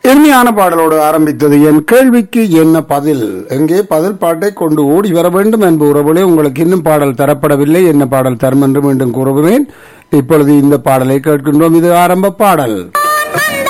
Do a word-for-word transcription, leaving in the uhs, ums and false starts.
எளிமையான பாடலோடு ஆரம்பித்தது. என் கேள்விக்கு என்ன பதில்? எங்கே பதில் பாட்டை கொண்டு ஓடி வர வேண்டும் என்ப உறவுகளே. உங்களுக்கு இன்னும் பாடல் தரப்படவில்லை. என்ன பாடல் தரும் என்று மீண்டும் கூறுகிறேன். இப்பொழுது இந்த பாடலை கேட்கின்றோம். இது ஆரம்ப பாடல்.